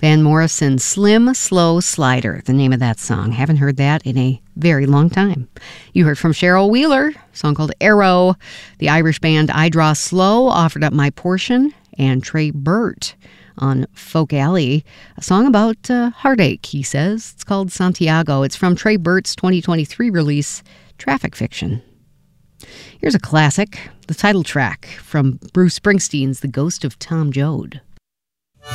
Van Morrison, Slim Slow Slider, the name of that song. Haven't heard that in a very long time. You heard from Cheryl Wheeler, a song called Arrow. The Irish band I Draw Slow offered up My Portion, and Trey Burt on Folk Alley, a song about heartache, he says. It's called Santiago. It's from Trey Burt's 2023 release, Traffic Fiction. Here's a classic, the title track from Bruce Springsteen's The Ghost of Tom Joad.